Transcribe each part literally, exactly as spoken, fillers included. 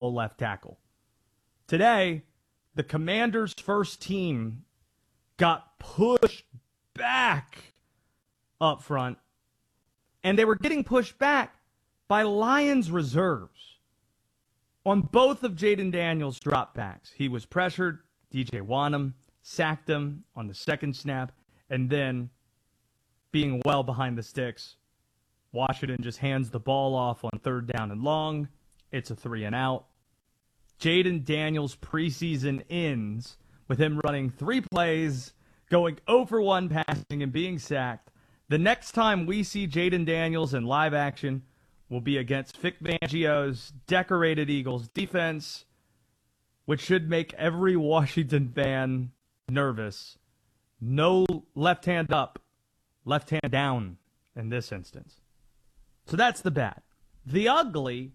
available left tackle. Today, the Commanders' first team got pushed back up front, and they were getting pushed back by Lions reserves. On both of Jaden Daniels' dropbacks, he was pressured. D J Wanham sacked him on the second snap, and then, being well behind the sticks, Washington just hands the ball off on third down and long. It's a three and out. Jaden Daniels' preseason ends with him running three plays, going zero for one passing, and being sacked. The next time we see Jaden Daniels in live action will be against Vic Fangio's decorated Eagles defense, which should make every Washington fan nervous. No left hand up, left hand down in this instance. So that's the bad. The ugly,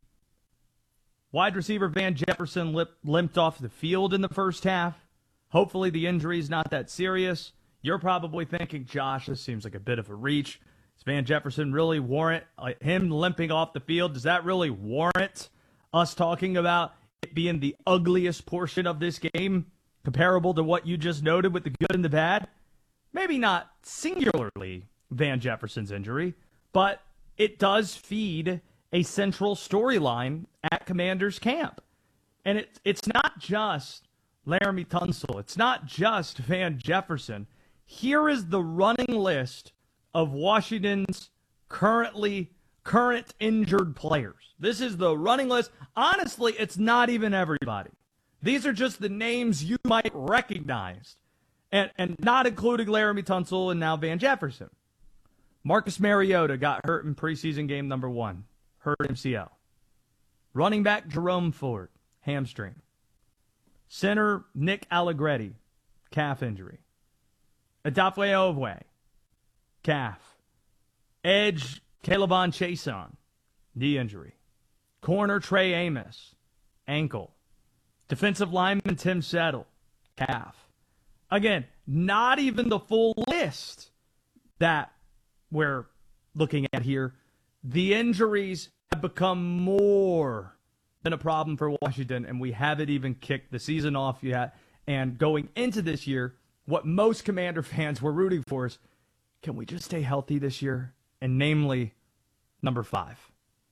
wide receiver Van Jefferson lip, limped off the field in the first half. Hopefully the injury's not that serious. You're probably thinking, Josh, this seems like a bit of a reach. Does Van Jefferson really warrant uh, him limping off the field? Does that really warrant us talking about it being the ugliest portion of this game, comparable to what you just noted with the good and the bad? Maybe not singularly Van Jefferson's injury, but it does feed a central storyline at Commanders camp. And it, it's not just Laramie Tunsil. It's not just Van Jefferson. Here is the running list of Washington's currently current injured players. This is the running list. Honestly, it's not even everybody. These are just the names you might recognize, and, and not including Laramie Tunsil and now Van Jefferson. Marcus Mariota got hurt in preseason game number one, hurt M C L. Running back Jerome Ford, hamstring. Center Nick Allegretti, calf injury. Adafwe Ovwe, calf. Edge Calebon Chason, knee injury. Corner Trey Amos, ankle. Defensive lineman Tim Settle, calf. Again, not even the full list that we're looking at here. The injuries have become more than a problem for Washington, and we haven't even kicked the season off yet. And going into this year, what most Commander fans were rooting for is, can we just stay healthy this year? And namely, number five.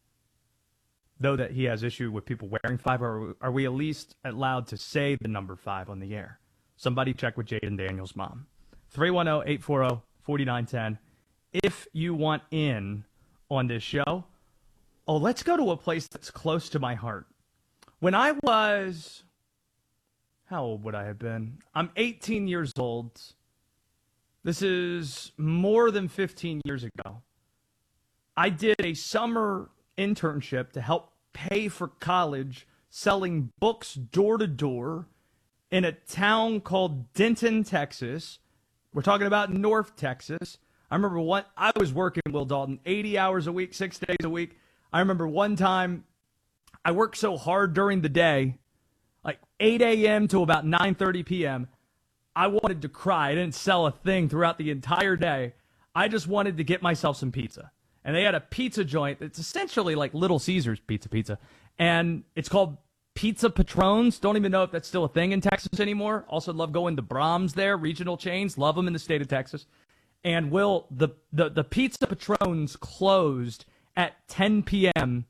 Though that he has issue with people wearing five, or are we at least allowed to say the number five on the air? Somebody check with Jaden Daniels' mom. three one zero, eight four zero, four nine one zero. If you want in on this show, oh, let's go to a place that's close to my heart. When I was, how old would I have been? I'm eighteen years old. This is more than fifteen years ago. I did a summer internship to help pay for college, selling books door to door in a town called Denton, Texas. We're talking about North Texas. I remember one, I was working, Will Dalton, eighty hours a week, six days a week. I remember one time I worked so hard during the day, like eight a.m. to about nine thirty p.m., I wanted to cry. I didn't sell a thing throughout the entire day. I just wanted to get myself some pizza. And they had a pizza joint. It's essentially like Little Caesars pizza pizza. And it's called Pizza Patrons. Don't even know if that's still a thing in Texas anymore. Also love going to Brahms there, regional chains. Love them in the state of Texas. And Will, the, the, the Pizza Patrons closed at ten p.m.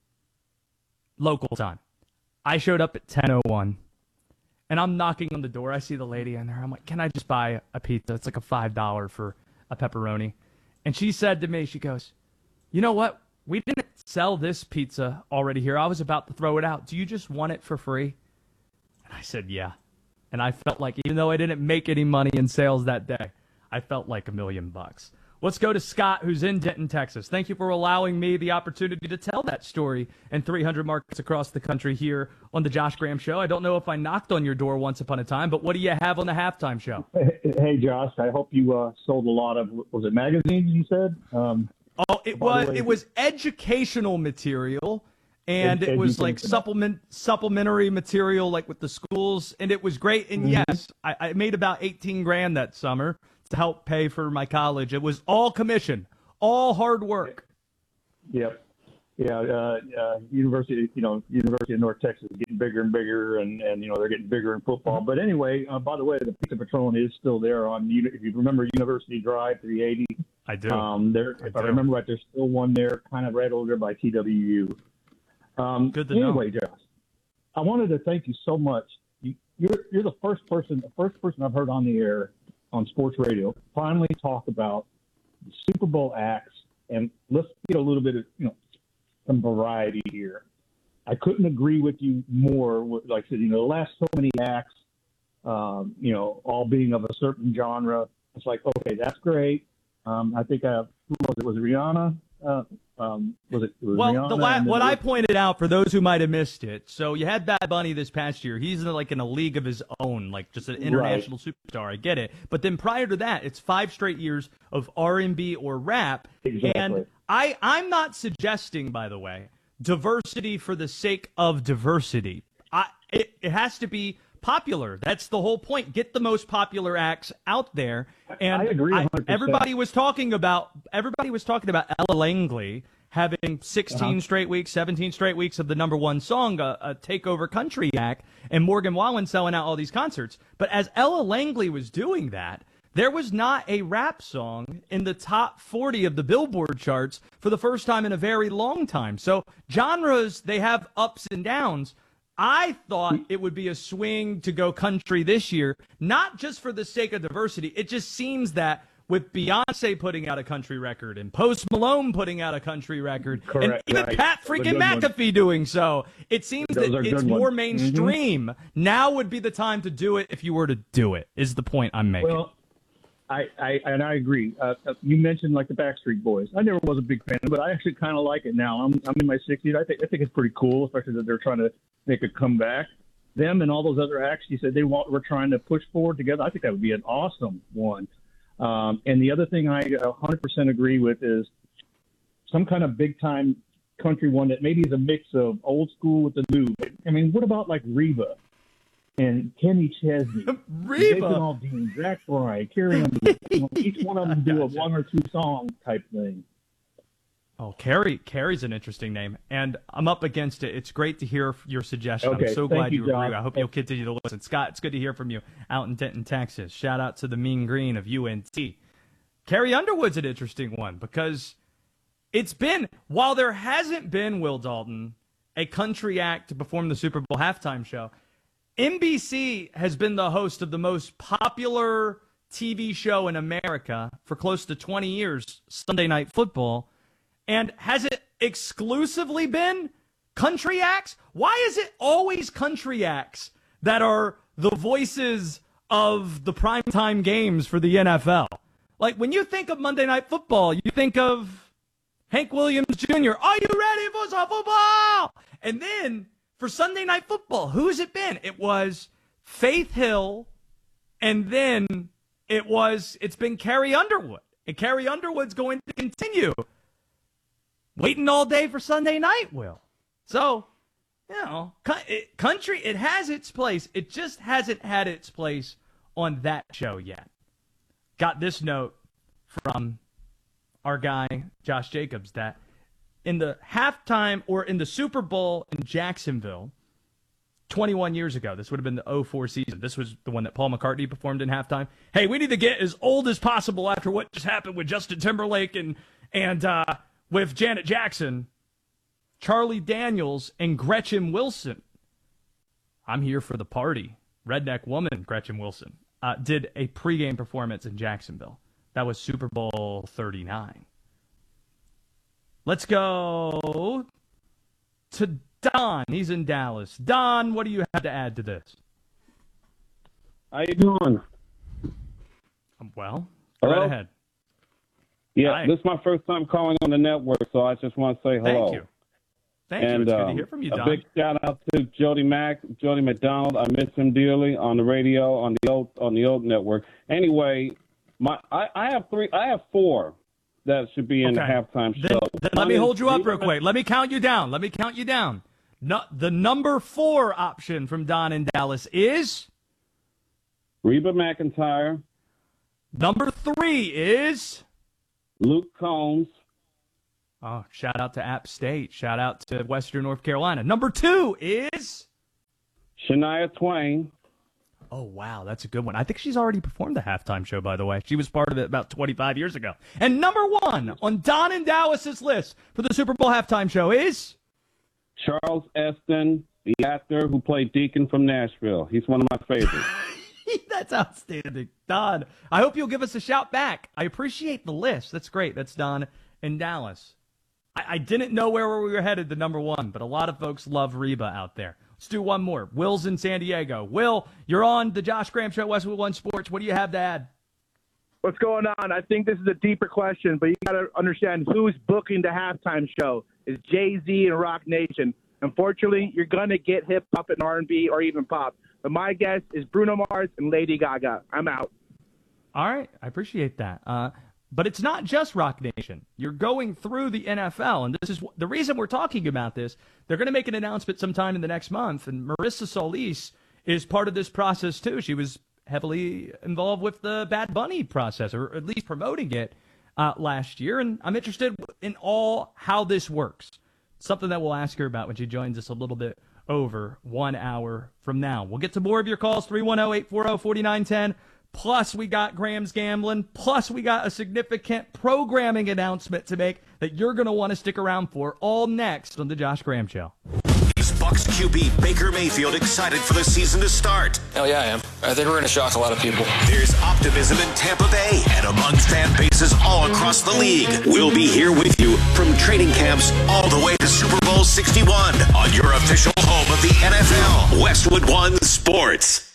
local time. I showed up at ten oh one. And I'm knocking on the door. I see the lady in there. I'm like, can I just buy a pizza? It's like a five dollars for a pepperoni. And she said to me, she goes, you know what? We didn't sell this pizza already here. I was about to throw it out. Do you just want it for free? And I said, yeah. And I felt like, even though I didn't make any money in sales that day, I felt like a million bucks. Let's go to Scott, who's in Denton, Texas. Thank you for allowing me the opportunity to tell that story in three hundred markets across the country here on the Josh Graham Show. I don't know if I knocked on your door once upon a time, but what do you have on the halftime show? Hey, Josh, I hope you uh, sold a lot of, was it magazines you said? Um, oh, it was it was educational material, and ed- it was like supplement supplementary material like with the schools, and it was great. And mm-hmm. yes, I, I made about eighteen grand that summer to help pay for my college. It was all commission, all hard work. Yep. Yeah. Uh, uh, University, you know, University of North Texas getting getting bigger and bigger, and, and you know they're getting bigger in football. But anyway, uh, by the way, the Pizza Patron is still there on. If you remember University Drive, three eighty. I do. Um, there, if I, I remember right, there's still one there, kind of right over there by T W U. Um, Good to anyway, know. Josh, I wanted to thank you so much. You, you're you're the first person, the first person I've heard on the air on sports radio finally talk about the Super Bowl acts, and let's get a little bit of you know some variety here. I couldn't agree with you more. With, like I said, you know, the last so many acts, um, you know, all being of a certain genre. It's like, okay, that's great. Um, I think uh, who was it? Was it Rihanna? Uh, um, was it? it was well, Rihanna the la- what was, I pointed out for those who might have missed it. So you had Bad Bunny this past year. He's in, like in a league of his own, like just an international right. superstar. I get it. But then prior to that, it's five straight years of R and B or rap. Exactly. And I, I'm not suggesting, by the way, diversity for the sake of diversity. I, it, it has to be popular. That's the whole point. Get the most popular acts out there. And I agree. one hundred percent. I, everybody was talking about everybody was talking about Ella Langley having sixteen uh-huh. straight weeks, seventeen straight weeks of the number one song, a, a takeover country act, and Morgan Wallen selling out all these concerts. But as Ella Langley was doing that, there was not a rap song in the top forty of the Billboard charts for the first time in a very long time. So genres, they have ups and downs. I thought it would be a swing to go country this year, not just for the sake of diversity. It just seems that with Beyonce putting out a country record and Post Malone putting out a country record, Correct, and even right. Pat freaking McAfee doing so, it seems Those that it's ones. more mainstream. Mm-hmm. Now would be the time to do it if you were to do it, is the point I'm making. Well, I, I and I agree. Uh, you mentioned like the Backstreet Boys. I never was a big fan, but I actually kind of like it now. I'm I'm in my sixties. I think I think it's pretty cool, especially that they're trying to make a comeback. Them and all those other acts you said they want were trying to push forward together. I think that would be an awesome one. Um, and the other thing I one hundred percent agree with is some kind of big time country one that maybe is a mix of old school with the new. I mean, what about like Reba? And Kenny Chesney, Reba, Jason Aldean, Zach Bryan, Carrie Underwood. You know, each one of them do a one or two song type thing. Oh, Carrie, Carrie's an interesting name, and I'm up against it. It's great to hear your suggestion. Okay, I'm so thank glad you, you John. agree. I hope you'll continue to listen. Scott, it's good to hear from you out in Denton, Texas. Shout out to the Mean Green of U N T. Carrie Underwood's an interesting one because it's been, while there hasn't been, Will Dalton, a country act to perform the Super Bowl halftime show, N B C has been the host of the most popular T V show in America for close to twenty years, Sunday Night Football. And has it exclusively been country acts? Why is it always country acts that are the voices of the primetime games for the N F L? Like, when you think of Monday Night Football, you think of Hank Williams Junior Are you ready for some football? And then for Sunday Night Football, who's it been? It was Faith Hill, and then it was, it's been Carrie Underwood. And Carrie Underwood's going to continue. Waiting all day for Sunday night, Will. So, you know, country, it has its place. It just hasn't had its place on that show yet. Got this note from our guy, Josh Jacobs, that in the halftime or in the Super Bowl in Jacksonville twenty-one years ago, this would have been the oh four season. This was the one that Paul McCartney performed in halftime. Hey, we need to get as old as possible after what just happened with Justin Timberlake and, and uh, with Janet Jackson, Charlie Daniels, and Gretchen Wilson. I'm here for the party. Redneck woman, Gretchen Wilson, uh, did a pregame performance in Jacksonville. That was Super Bowl thirty-nine. Let's go to Don. He's in Dallas. Don, what do you have to add to this? How you doing? Well, go right ahead. Yeah, Hi. This is my first time calling on the network, so I just want to say hello. Thank you. Thank and, you. It's um, good to hear from you, Don. A big shout out to Jody Mack, Jody McDonald. I miss him dearly on the radio on the old on the old network. Anyway, my I, I have three. I have four that should be in okay. the halftime then, show. Then let me hold you up real quick. Let me count you down. Let me count you down. No, the number four option from Don in Dallas is Reba McEntire. Number three is Luke Combs. Oh, shout out to App State. Shout out to Western North Carolina. Number two is Shania Twain. Oh, wow, that's a good one. I think she's already performed the halftime show, by the way. She was part of it about twenty-five years ago. And number one on Don and Dallas's list for the Super Bowl halftime show is? Charles Esten, the actor who played Deacon from Nashville. He's one of my favorites. That's outstanding. Don, I hope you'll give us a shout back. I appreciate the list. That's great. That's Don in Dallas. I, I didn't know where we were headed to number one, but a lot of folks love Reba out there. Let's do one more. Will's in San Diego. Will, you're on the Josh Graham Show, Westwood One Sports. What do you have to add? What's going on? I think this is a deeper question, but you got to understand who's booking the halftime show. Is Jay-Z and Rock Nation. Unfortunately, you're going to get hip-hop and R and B or even pop. But my guess is Bruno Mars and Lady Gaga. I'm out. All right. I appreciate that. Uh, but it's not just Rock Nation. You're going through the N F L, and this is the reason we're talking about this. They're going to make an announcement sometime in the next month, and Marissa Solis is part of this process, too. She was heavily involved with the Bad Bunny process, or at least promoting it uh, last year, and I'm interested in all how this works. Something that we'll ask her about when she joins us a little bit over one hour from now. We'll get to more of your calls, three one zero, eight four zero, four nine one zero. Plus, we got Graham's Gambling. Plus, we got a significant programming announcement to make that you're going to want to stick around for, all next on the Josh Graham Show. Is Bucs Q B Baker Mayfield excited for the season to start? Hell yeah, I am. I think we're going to shock a lot of people. There's optimism in Tampa Bay and amongst fan bases all across the league. We'll be here with you from training camps all the way to Super Bowl sixty-one on your official home of the N F L, Westwood One Sports.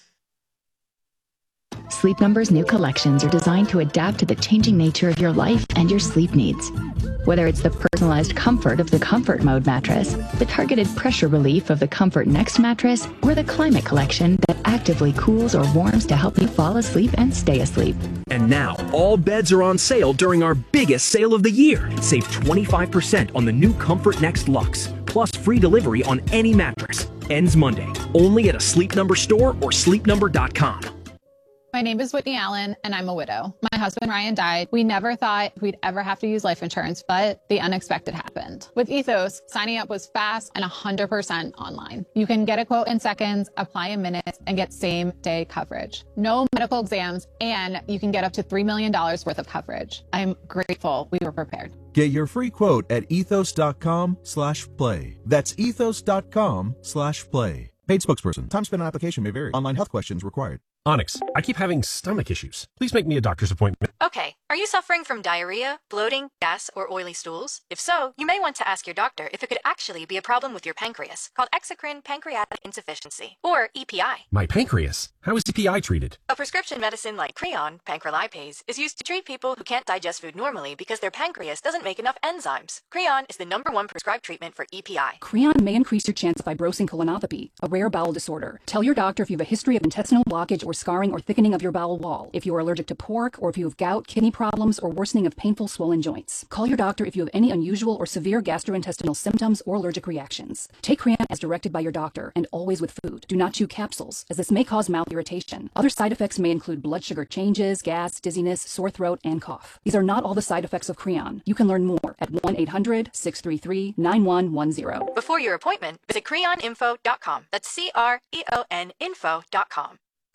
Sleep Number's new collections are designed to adapt to the changing nature of your life and your sleep needs. Whether it's the personalized comfort of the Comfort Mode mattress, the targeted pressure relief of the Comfort Next mattress, or the Climate Collection that actively cools or warms to help you fall asleep and stay asleep. And now, all beds are on sale during our biggest sale of the year. Save twenty-five percent on the new Comfort Next Luxe, plus free delivery on any mattress. Ends Monday, only at a Sleep Number store or sleep number dot com. My name is Whitney Allen, and I'm a widow. My husband, Ryan, died. We never thought we'd ever have to use life insurance, but the unexpected happened. With Ethos, signing up was fast and one hundred percent online. You can get a quote in seconds, apply in minutes, and get same-day coverage. No medical exams, and you can get up to three million dollars worth of coverage. I'm grateful we were prepared. Get your free quote at ethos.com slash play. That's ethos.com slash play. Paid spokesperson. Time spent on application may vary. Online health questions required. Onyx, I keep having stomach issues. Please make me a doctor's appointment. Okay, are you suffering from diarrhea, bloating, gas, or oily stools? If so, you may want to ask your doctor if it could actually be a problem with your pancreas, called exocrine pancreatic insufficiency, or E P I. My pancreas? How is E P I treated? A prescription medicine like Creon, pancrelipase, is used to treat people who can't digest food normally because their pancreas doesn't make enough enzymes. Creon is the number one prescribed treatment for E P I. Creon may increase your chance of fibrosing colonopathy, a rare bowel disorder. Tell your doctor if you have a history of intestinal blockage or scarring or thickening of your bowel wall, if you are allergic to pork, or if you have gout, kidney problems, or worsening of painful swollen joints. Call your doctor if you have any unusual or severe gastrointestinal symptoms or allergic reactions. Take Creon as directed by your doctor, and always with food. Do not chew capsules, as this may cause mouth irritation. Other side effects may include blood sugar changes, gas, dizziness, sore throat, and cough. These are not all the side effects of Creon. You can learn more at one eight hundred, six three three, nine one one zero. Before your appointment, visit creon info dot com. That's C R E O N info dot com.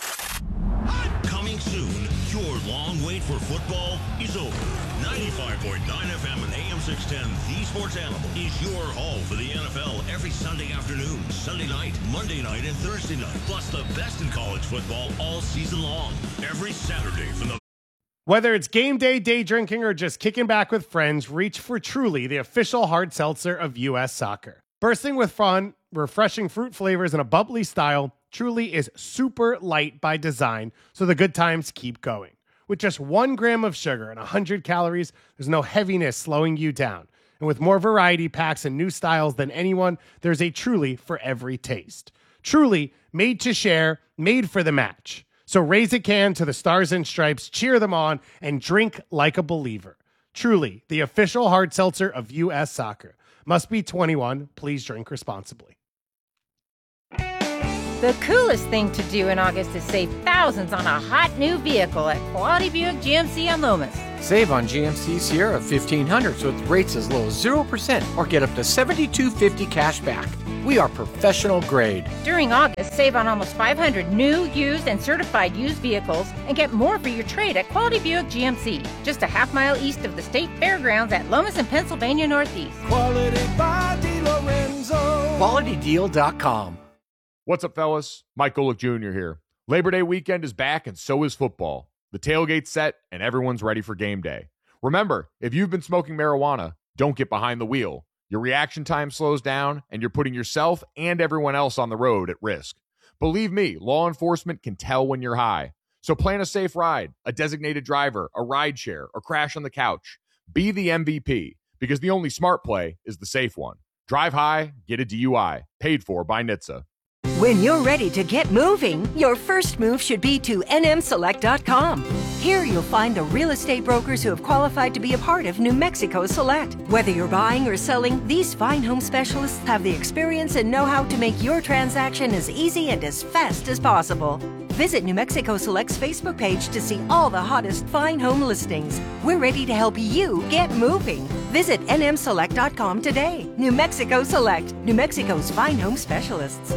Coming soon, your long wait for football is over. ninety-five point nine F M and A M six ten, The Sports Animal, is your home for the N F L every Sunday afternoon, Sunday night, Monday night, and Thursday night. Plus the best in college football all season long. Every Saturday from the... Whether it's game day, day drinking, or just kicking back with friends, reach for Truly, the official hard seltzer of U S Soccer. Bursting with fun, refreshing fruit flavors, and a bubbly style, Truly is super light by design, so the good times keep going. With just one gram of sugar and one hundred calories, there's no heaviness slowing you down. And with more variety packs and new styles than anyone, there's a Truly for every taste. Truly, made to share, made for the match. So raise a can to the Stars and Stripes, cheer them on, and drink like a believer. Truly, the official hard seltzer of U S Soccer. Must be twenty-one. Please drink responsibly. The coolest thing to do in August is save thousands on a hot new vehicle at Quality Buick G M C on Loomis. Save on G M C Sierra fifteen hundreds with rates as low as zero percent or get up to seventy-two fifty cash back. We are professional grade. During August, save on almost five hundred new, used, and certified used vehicles and get more for your trade at Quality Buick G M C, just a half mile east of the State Fairgrounds at Lomas and Pennsylvania Northeast. Quality by DeLorenzo. quality deal dot com. What's up, fellas? Mike Golick Junior here. Labor Day weekend is back, and so is football. The tailgate's set, and everyone's ready for game day. Remember, if you've been smoking marijuana, don't get behind the wheel. Your reaction time slows down, and you're putting yourself and everyone else on the road at risk. Believe me, law enforcement can tell when you're high. So plan a safe ride, a designated driver, a ride share, or crash on the couch. Be the M V P, because the only smart play is the safe one. Drive high, get a D U I. Paid for by N H T S A. When you're ready to get moving, your first move should be to N M select dot com. Here you'll find the real estate brokers who have qualified to be a part of New Mexico Select. Whether you're buying or selling, these fine home specialists have the experience and know-how to make your transaction as easy and as fast as possible. Visit New Mexico Select's Facebook page to see all the hottest fine home listings. We're ready to help you get moving. Visit N M select dot com today. New Mexico Select, New Mexico's fine home specialists.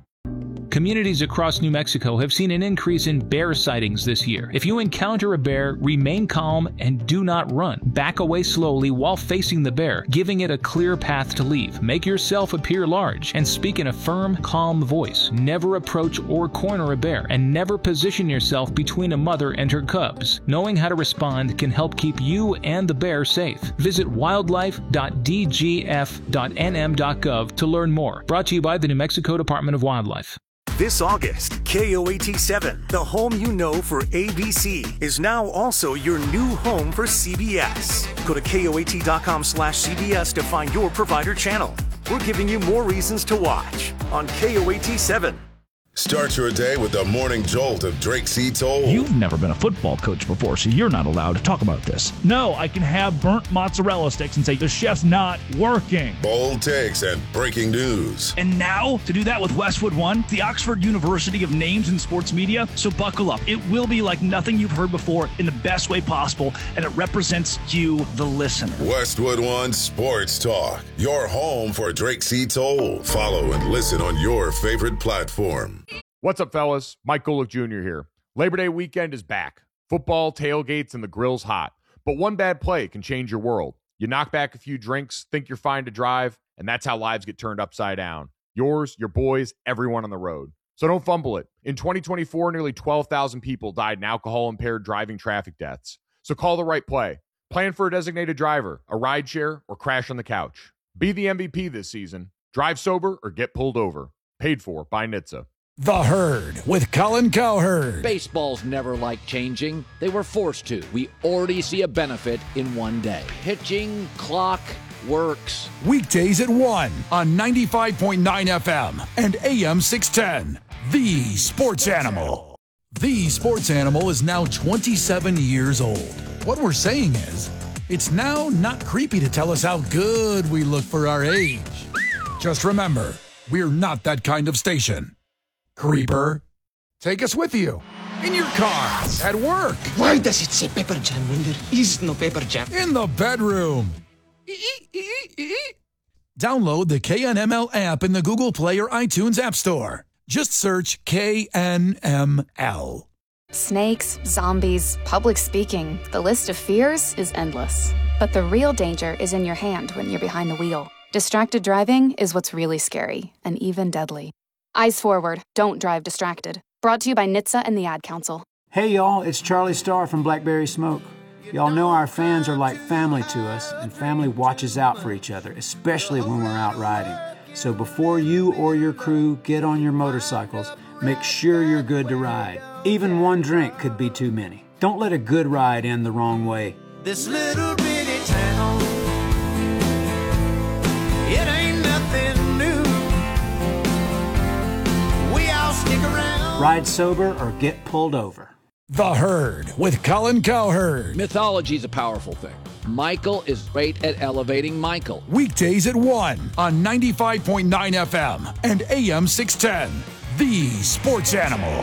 Communities across New Mexico have seen an increase in bear sightings this year. If you encounter a bear, remain calm and do not run. Back away slowly while facing the bear, giving it a clear path to leave. Make yourself appear large and speak in a firm, calm voice. Never approach or corner a bear, and never position yourself between a mother and her cubs. Knowing how to respond can help keep you and the bear safe. Visit wildlife dot d g f dot n m dot gov to learn more. Brought to you by the New Mexico Department of Wildlife. This August, K O A T seven, the home you know for A B C, is now also your new home for C B S. Go to K O A T dot com slash C B S to find your provider channel. We're giving you more reasons to watch on K O A T seven. Start your day with the morning jolt of Drake C. Toll. You've never been a football coach before, so you're not allowed to talk about this. No, I can have burnt mozzarella sticks and say the chef's not working. Bold takes and breaking news. And now, to do that with Westwood One, the Oxford University of Names in Sports Media. So buckle up. It will be like nothing you've heard before in the best way possible, and it represents you, the listener. Westwood One Sports Talk, your home for Drake C. Toll. Follow and listen on your favorite platform. What's up, fellas? Mike Golick Junior here. Labor Day weekend is back. Football, tailgates, and the grill's hot. But one bad play can change your world. You knock back a few drinks, think you're fine to drive, and that's how lives get turned upside down. Yours, your boys, everyone on the road. So don't fumble it. In twenty twenty-four, nearly twelve thousand people died in alcohol-impaired driving traffic deaths. So call the right play. Plan for a designated driver, a ride share, or crash on the couch. Be the M V P this season. Drive sober or get pulled over. Paid for by N H T S A. The Herd with Colin Cowherd. Baseball's never liked changing. They were forced to. We already see a benefit in one day. Pitching clock works. Weekdays at one on ninety-five point nine F M and A M six ten. The Sports Animal. The Sports Animal is now twenty-seven years old. What we're saying is, it's now not creepy to tell us how good we look for our age. Just remember, we're not that kind of station. Creeper, take us with you. In your car, at work. Why does it say Pepper Jam when there is no Pepper Jam? In the bedroom. Download the K N M L app in the Google Play or iTunes App Store. Just search K N M L. Snakes, zombies, public speaking. The list of fears is endless. But the real danger is in your hand when you're behind the wheel. Distracted driving is what's really scary and even deadly. Eyes forward, don't drive distracted. Brought to you by N H T S A and the Ad Council. Hey y'all, it's Charlie Starr from Blackberry Smoke. Y'all know our fans are like family to us, and family watches out for each other, especially when we're out riding. So before you or your crew get on your motorcycles, make sure you're good to ride. Even one drink could be too many. Don't let a good ride end the wrong way. This little bitty town, it ain't nothing new. We all stick around. Ride sober or get pulled over. The Herd with Colin Cowherd. Mythology is a powerful thing. Michael is great at elevating Michael. Weekdays at one on ninety-five point nine F M and A M six ten. The Sports Animal.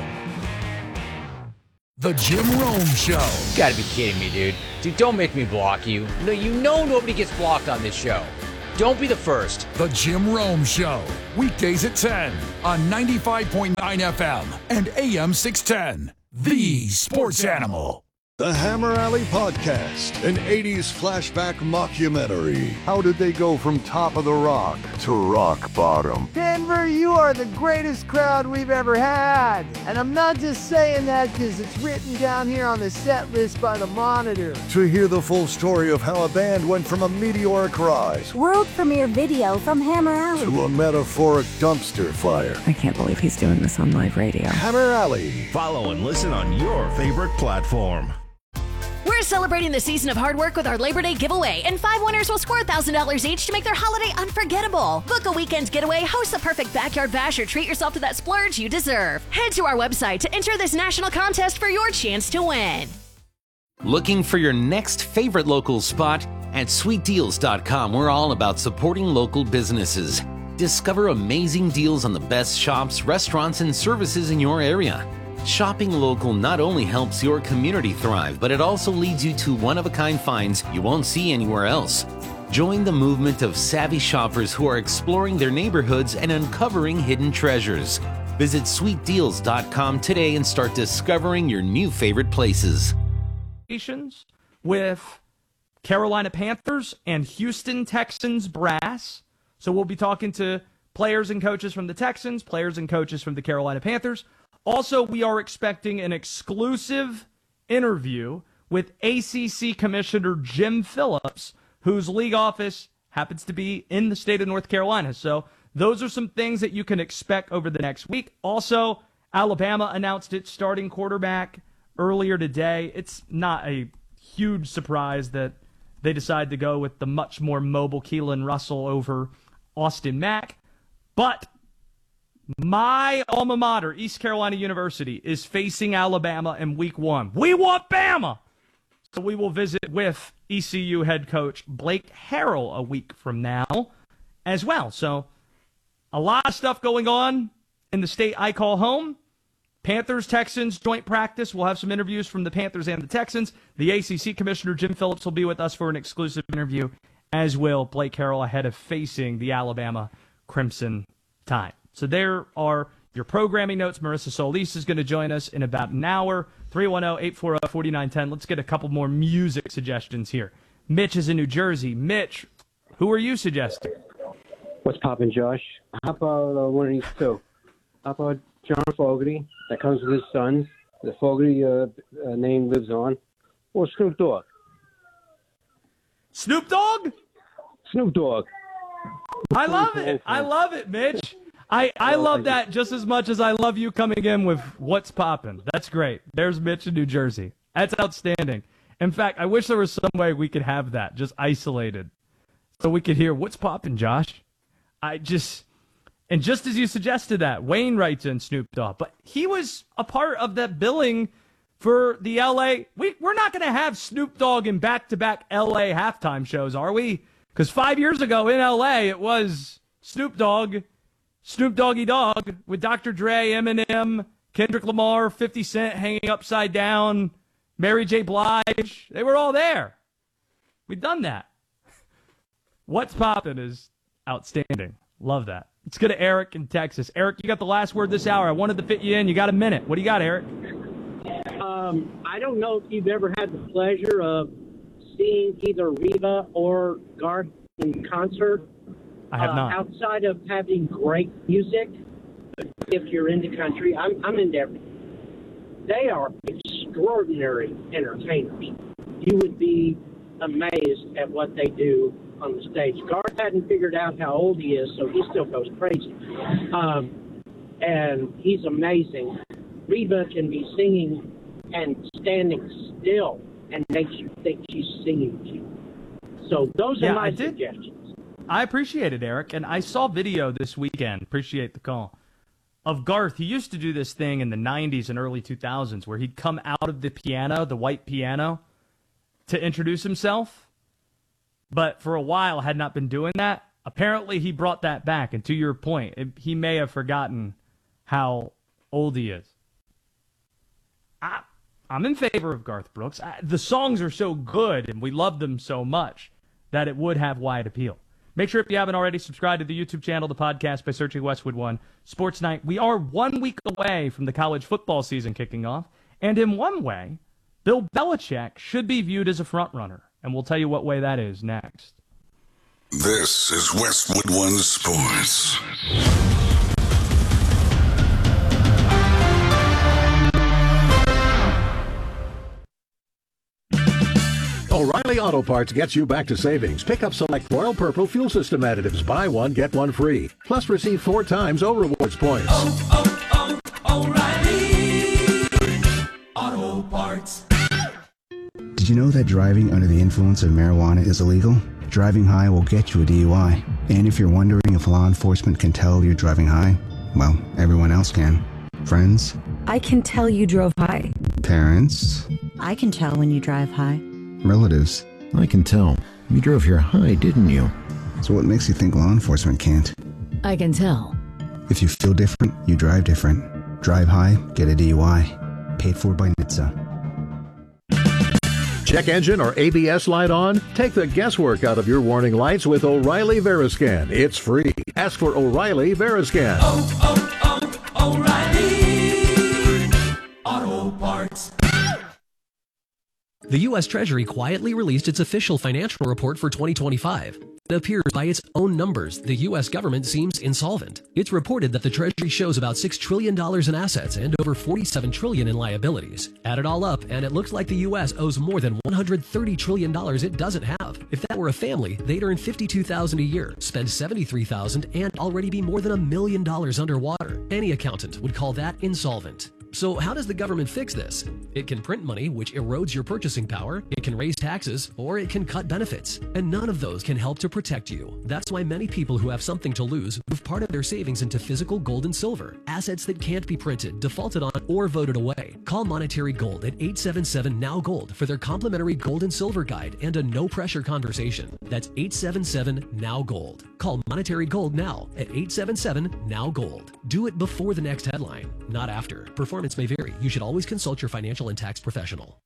The Jim Rome Show. You gotta be kidding me, dude. Dude, don't make me block you. No, you know nobody gets blocked on this show. Don't be the first. The Jim Rome Show, weekdays at ten on ninety-five point nine F M and A M six ten. The Sports Animal. The Hammer Alley Podcast, an eighties flashback mockumentary. How did they go from top of the rock to rock bottom? Denver, you are the greatest crowd we've ever had. And I'm not just saying that because it's written down here on the set list by the Monitor. To hear the full story of how a band went from a meteoric rise, world premiere video from Hammer Alley, to a metaphoric dumpster fire. I can't believe he's doing this on live radio. Hammer Alley. Follow and listen on your favorite platform. We're celebrating the season of hard work with our Labor Day giveaway, and five winners will score one thousand dollars each to make their holiday unforgettable. Book a weekend getaway, host the perfect backyard bash, or treat yourself to that splurge you deserve. Head to our website to enter this national contest for your chance to win. Looking for your next favorite local spot? At sweet deals dot com, we're all about supporting local businesses. Discover amazing deals on the best shops, restaurants, and services in your area. Shopping local not only helps your community thrive, but it also leads you to one-of-a-kind finds you won't see anywhere else. Join the movement of savvy shoppers who are exploring their neighborhoods and uncovering hidden treasures. Visit sweet deals dot com today and start discovering your new favorite places. With Carolina Panthers and Houston Texans brass. So we'll be talking to players and coaches from the Texans, players and coaches from the Carolina Panthers. Also, we are expecting an exclusive interview with A C C Commissioner Jim Phillips, whose league office happens to be in the state of North Carolina. So those are some things that you can expect over the next week. Also, Alabama announced its starting quarterback earlier today. It's not a huge surprise that they decided to go with the much more mobile Keelan Russell over Austin Mack. But my alma mater, East Carolina University, is facing Alabama in week one. We want Bama! So we will visit with E C U head coach Blake Harrell a week from now as well. So a lot of stuff going on in the state I call home. Panthers, Texans, joint practice. We'll have some interviews from the Panthers and the Texans. The A C C Commissioner Jim Phillips will be with us for an exclusive interview, as will Blake Harrell ahead of facing the Alabama Crimson Tide. So there are your programming notes. Marissa Solis is going to join us in about an hour. three one zero, eight four zero, four nine one zero. Let's get a couple more music suggestions here. Mitch is in New Jersey. Mitch, who are you suggesting? What's poppin', Josh? How about uh, one of these two? How about John Fogerty? That comes with his sons. The Fogerty uh, uh, name lives on. Or Snoop Dogg. Snoop Dogg? Snoop Dogg. I love it. I love it, Mitch. I, I love that just as much as I love you coming in with what's poppin'. That's great. There's Mitch in New Jersey. That's outstanding. In fact, I wish there was some way we could have that just isolated so we could hear what's poppin', Josh. I just, and just as you suggested that, Wayne writes in Snoop Dogg, but he was a part of that billing for the L A. We, we're not going to have Snoop Dogg in back-to-back L A halftime shows, are we? Because five years ago in L A, it was Snoop Dogg, Snoop Doggy Dogg with Doctor Dre, Eminem, Kendrick Lamar, fifty Cent hanging upside down, Mary J. Blige. They were all there. We've done that. What's poppin' is outstanding. Love that. Let's go to Eric in Texas. Eric, you got the last word this hour. I wanted to fit you in. You got a minute. What do you got, Eric? Um, I don't know if you've ever had the pleasure of seeing either Reba or Garth in concert. I have uh, not. Outside of having great music, if you're into country, I'm, I'm into everything. They are extraordinary entertainers. You would be amazed at what they do on the stage. Garth hadn't figured out how old he is, so he still goes crazy. Um, and he's amazing. Reba can be singing and standing still and makes you think she's singing to you. So those are Yeah, my I did. suggestions. I appreciate it, Eric. And I saw video this weekend, appreciate the call, of Garth. He used to do this thing in the nineties and early two thousands where he'd come out of the piano, the white piano, to introduce himself. But for a while had not been doing that. Apparently he brought that back. And to your point, it, he may have forgotten how old he is. I, I'm in favor of Garth Brooks. I, the songs are so good and we love them so much that it would have wide appeal. Make sure if you haven't already, subscribe to the YouTube channel, the podcast, by searching Westwood One Sports Night. We are one week away from the college football season kicking off, and in one way, Bill Belichick should be viewed as a front-runner, and we'll tell you what way that is next. This is Westwood One Sports. O'Reilly Auto Parts gets you back to savings. Pick up select Royal Purple fuel system additives. Buy one, get one free. Plus, receive four times O Rewards points. Oh, oh, oh, O'Reilly Auto Parts. Did you know that driving under the influence of marijuana is illegal? Driving high will get you a D U I. And if you're wondering if law enforcement can tell you're driving high, well, everyone else can. Friends? I can tell you drove high. Parents? I can tell when you drive high. Relatives? I can tell. You drove here high, didn't you? So what makes you think law enforcement can't? I can tell. If you feel different, you drive different. Drive high, get a D U I. Paid for by N H T S A. Check engine or A B S light on? Take the guesswork out of your warning lights with O'Reilly Veriscan. It's free. Ask for O'Reilly Veriscan. Oh, oh, oh, O'Reilly Auto Parts. The U S Treasury quietly released its official financial report for twenty twenty-five. It appears by its own numbers, the U S government seems insolvent. It's reported that the Treasury shows about six trillion dollars in assets and over forty-seven trillion dollars in liabilities. Add it all up, and it looks like the U S owes more than one hundred thirty trillion dollars it doesn't have. If that were a family, they'd earn fifty-two thousand dollars a year, spend seventy-three thousand dollars, and already be more than a million dollars underwater. Any accountant would call that insolvent. So how does the government fix this? It can print money, which erodes your purchasing power, it can raise taxes, or it can cut benefits. And none of those can help to protect you. That's why many people who have something to lose move part of their savings into physical gold and silver, assets that can't be printed, defaulted on, or voted away. Call Monetary Gold at eight seven seven N O W Gold for their complimentary gold and silver guide and a no-pressure conversation. That's eight seven seven N O W Gold. Call Monetary Gold now at eight seven seven N O W Gold. Do it before the next headline, not after. Performance may vary. You should always consult your financial and tax professional.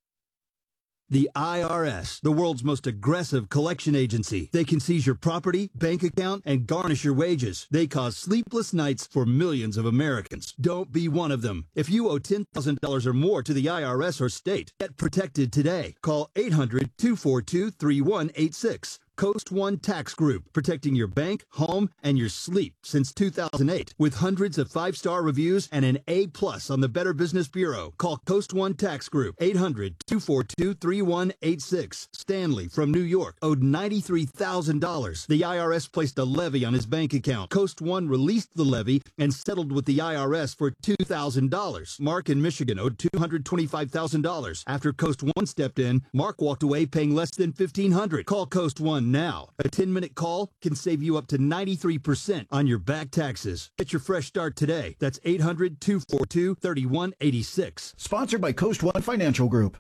The I R S, the world's most aggressive collection agency. They can seize your property, bank account, and garnish your wages. They cause sleepless nights for millions of Americans. Don't be one of them. If you owe ten thousand dollars or more to the I R S or state, get protected today. Call eight hundred, two four two, three one eight six. Coast One Tax Group, protecting your bank, home, and your sleep since two thousand eight. With hundreds of five-star reviews and an A plus on the Better Business Bureau. Call Coast One Tax Group, eight hundred, two four two, three one eight six. Stanley from New York owed ninety-three thousand dollars. The I R S placed a levy on his bank account. Coast One released the levy and settled with the I R S for two thousand dollars. Mark in Michigan owed two hundred twenty-five thousand dollars. After Coast One stepped in, Mark walked away paying less than fifteen hundred dollars. Call Coast One now. A ten-minute call can save you up to ninety-three percent on your back taxes. Get your fresh start today. That's eight hundred, two four two, three one eight six. Sponsored by Coast One Financial Group.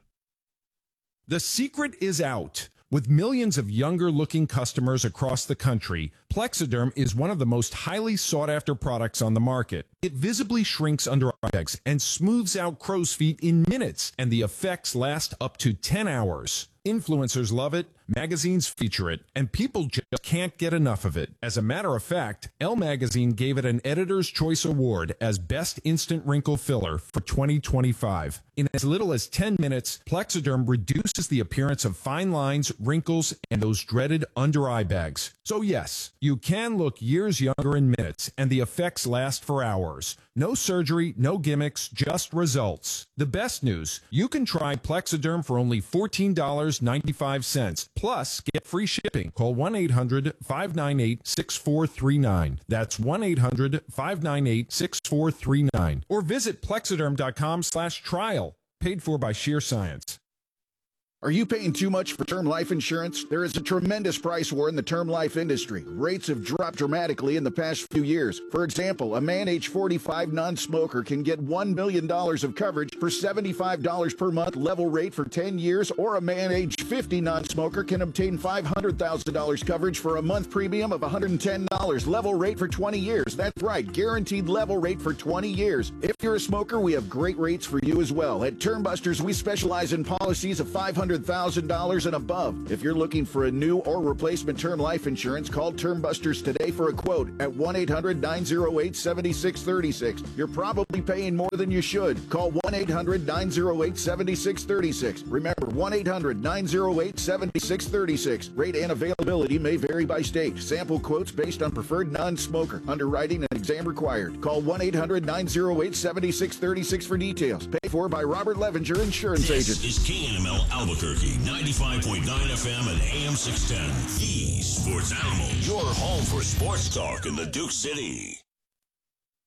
The secret is out. With millions of younger-looking customers across the country, Plexiderm is one of the most highly sought-after products on the market. It visibly shrinks under eye bags and smooths out crow's feet in minutes, and the effects last up to ten hours. Influencers love it, magazines feature it, and people just can't get enough of it. As a matter of fact, Elle Magazine gave it an Editor's Choice Award as Best Instant Wrinkle Filler for twenty twenty-five. In as little as ten minutes, Plexiderm reduces the appearance of fine lines, wrinkles, and those dreaded under-eye bags. So yes, you can look years younger in minutes, and the effects last for hours. No surgery, no gimmicks, just results. The best news, you can try Plexiderm for only fourteen dollars and ninety-five cents. Plus, get free shipping. Call one eight hundred, five nine eight, six four three nine. That's one eight hundred, five nine eight, six four three nine. Or visit plexiderm.com slash trial. Paid for by Sheer Science. Are you paying too much for term life insurance? There is a tremendous price war in the term life industry. Rates have dropped dramatically in the past few years. For example, a man age forty-five non-smoker can get one million dollars of coverage for seventy-five dollars per month level rate for ten years, or a man age fifty non-smoker can obtain five hundred thousand dollars coverage for a month premium of one hundred ten dollars level rate for twenty years. That's right, guaranteed level rate for twenty years. If you're a smoker, we have great rates for you as well. At Term Busters, we specialize in policies of five hundred hundred thousand dollars and above. If you're looking for a new or replacement term life insurance, call Term Busters today for a quote at one eight hundred nine oh eight seven six three six. You're probably paying more than you should. Call one eight hundred nine oh eight seven six three six. Remember, one eight hundred nine oh eight seven six three six. Rate and availability may vary by state. Sample quotes based on preferred non-smoker. Underwriting and exam required. Call one eight hundred nine oh eight seven six three six for details. Paid for by Robert Levinger Insurance This Agent. is K N M L Albuquerque, ninety-five point nine F M and A M six ten. The Sports Animal, your home for sports talk in the Duke City.